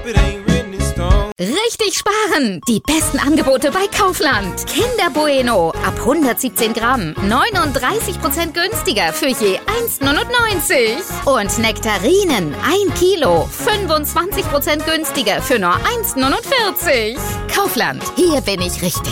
Richtig sparen! Die besten Angebote bei Kaufland. Kinder Bueno ab 117 Gramm 39% günstiger für je 1,99. Und Nektarinen 1 Kilo 25% günstiger für nur 1,49. Kaufland, hier bin ich richtig.